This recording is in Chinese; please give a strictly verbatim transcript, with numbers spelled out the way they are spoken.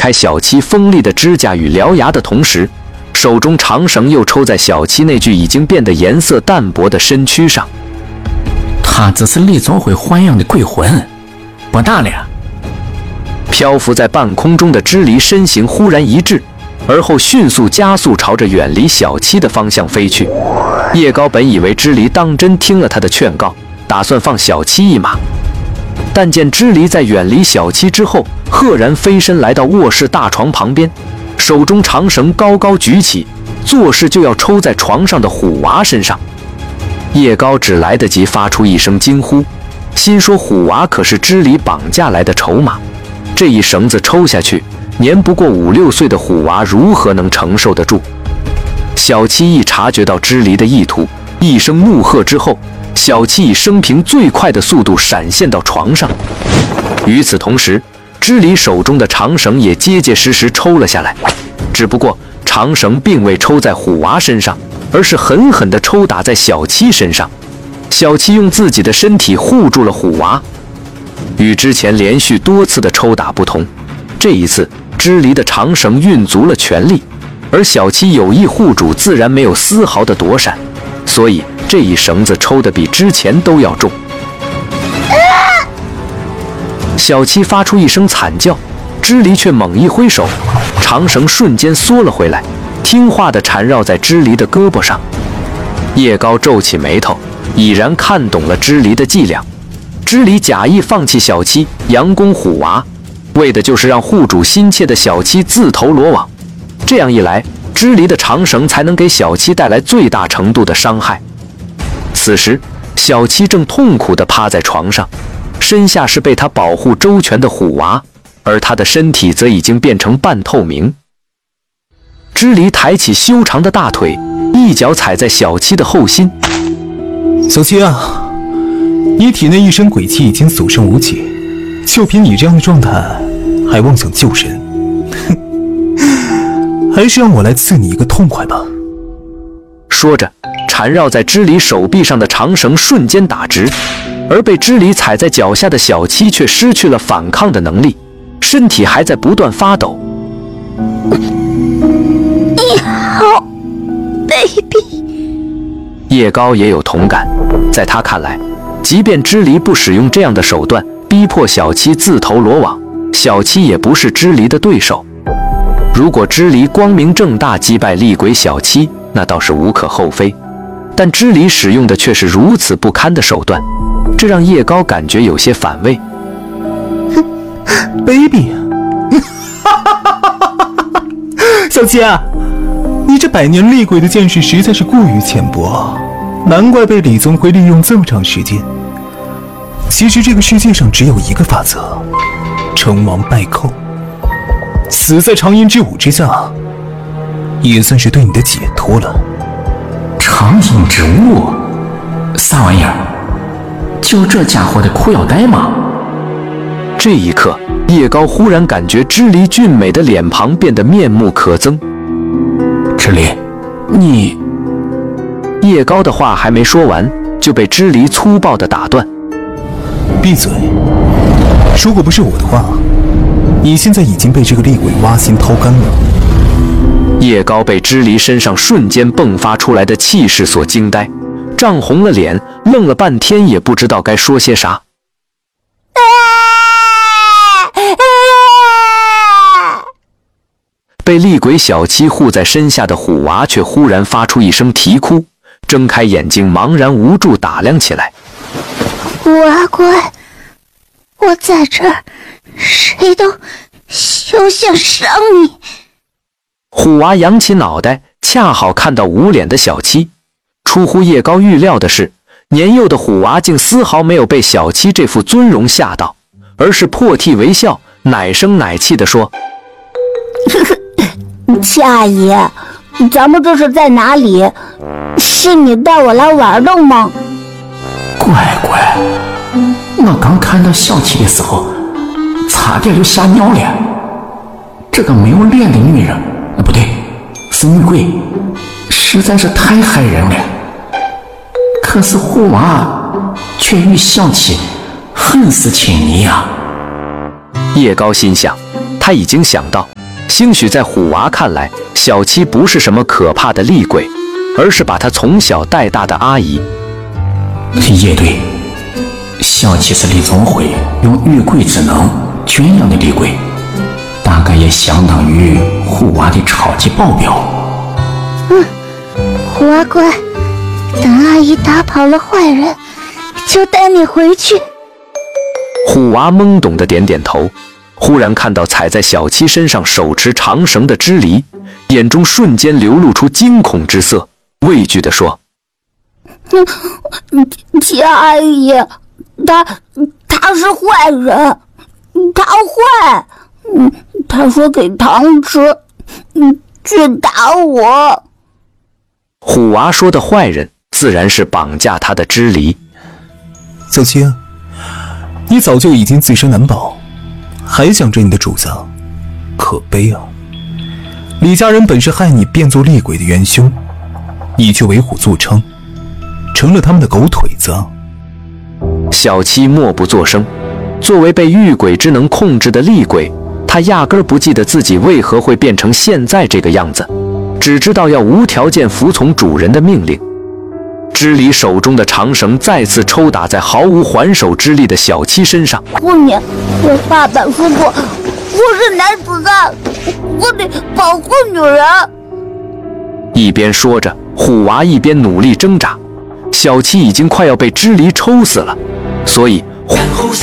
开小七锋利的指甲与獠牙的同时，手中长绳又抽在小七那具已经变得颜色淡薄的身躯上。 他只是李总会豢养的鬼魂，不大了。 漂浮在半空中的支离身形忽然一滞，而后迅速加速朝着远离小七的方向飞去。叶高本以为支离当真听了他的劝告，打算放小七一马，但见支离在远离小七之后，赫然飞身来到卧室大床旁边，手中长绳高高举起，作势就要抽在床上的虎娃身上。叶高只来得及发出一声惊呼，心说虎娃可是支离绑架来的筹码，这一绳子抽下去，年不过五六岁的虎娃如何能承受得住？小七一察觉到支离的意图，一声怒喝之后，小七以生平最快的速度闪现到床上。与此同时，支离手中的长绳也结结实实抽了下来，只不过长绳并未抽在虎娃身上，而是狠狠地抽打在小七身上。小七用自己的身体护住了虎娃，与之前连续多次的抽打不同，这一次支离的长绳运足了全力，而小七有意护主，自然没有丝毫的躲闪，所以这一绳子抽得比之前都要重。小七发出一声惨叫，支离却猛一挥手，长绳瞬间缩了回来，听话地缠绕在支离的胳膊上。叶高皱起眉头，已然看懂了支离的伎俩。支离假意放弃小七，佯攻虎娃，为的就是让护主心切的小七自投罗网。这样一来，支离的长绳才能给小七带来最大程度的伤害。此时，小七正痛苦地趴在床上，身下是被他保护周全的虎娃，而他的身体则已经变成半透明。支离抬起修长的大腿，一脚踩在小七的后心。 小七啊，你体内一身鬼气已经所剩无几，就凭你这样的状态，还妄想救人？还是让我来赐你一个痛快吧。 说着，缠绕在支离手臂上的长绳瞬间打直，而被支离踩在脚下的小七却失去了反抗的能力，身体还在不断发抖。 你好 ，baby。 叶高也有同感，在他看来，即便支离不使用这样的手段逼迫小七自投罗网，小七也不是支离的对手。如果支离光明正大击败厉鬼小七，那倒是无可厚非，但支离使用的却是如此不堪的手段，这让叶高感觉有些反胃。 baby， 小七啊，你这百年厉鬼的见识实在是过于浅薄，难怪被李宗辉利用这么长时间。其实这个世界上只有一个法则，成王败寇。死在长阴之舞之下，也算是对你的解脱了。 长阴之舞，啥玩意儿？就这家伙的裤腰带吗？ 这一刻，叶高忽然感觉支离俊美的脸庞变得面目可憎。 支离，你…… 叶高的话还没说完，就被支离粗暴地打断。 闭嘴！如果不是我的话，你现在已经被这个厉鬼挖心掏肝了。 叶高被支离身上瞬间迸发出来的气势所惊呆，涨红了脸，愣了半天也不知道该说些啥。被厉鬼小七护在身下的虎娃却忽然发出一声啼哭，睁开眼睛茫然无助打量起来。 娃乖，我在这儿，谁都休想伤你。 虎娃扬起脑袋，恰好看到捂脸的小七。出乎叶高预料的是，年幼的虎娃竟丝毫没有被小七这副尊容吓到，而是破涕为笑，奶声奶气地说： 七阿姨，咱们这是在哪里？是你带我来玩的吗？ 乖乖，我刚看到小七的时候，差点就吓尿了。这个没有脸的女人，啊不对，是女鬼，实在是太害人了。可是虎娃却与小七很是亲密啊。 叶高心想，他已经想到兴许在虎娃看来，小七不是什么可怕的厉鬼，而是把他从小带大的阿姨。 也对，小七是李宗辉用玉桂之能圈养的厉鬼，大概也相当于虎娃的超级保镖。 嗯，虎娃乖，等阿姨打跑了坏人，就带你回去。 虎娃懵懂的点点头，忽然看到踩在小七身上手持长绳的支离，眼中瞬间流露出惊恐之色，畏惧地说： 七阿姨，他他是坏人，他坏，嗯，他说给糖吃，嗯，去打我。 虎娃说的坏人自然是绑架他的支离。 小七，你早就已经自身难保，还想着你的主子，可悲啊！李家人本是害你变作厉鬼的元凶，你却为虎作伥，成了他们的狗腿子。 小七默不作声，作为被御鬼之能控制的厉鬼，他压根儿不记得自己为何会变成现在这个样子，只知道要无条件服从主人的命令。支离手中的长绳再次抽打在毫无还手之力的小七身上。 后面，我爸爸说过，我是男子汉，我得保护女人。 一边说着，虎娃一边努力挣扎。小七已经快要被支离抽死了，所以然后